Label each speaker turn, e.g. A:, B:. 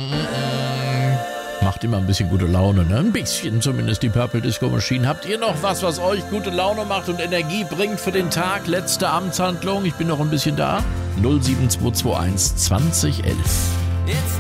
A: Macht immer ein bisschen gute Laune, ne? Ein bisschen zumindest, die Purple Disco Machine. Habt ihr noch was euch gute Laune macht und Energie bringt für den Tag? Letzte Amtshandlung, ich bin noch ein bisschen da. 07221 2011.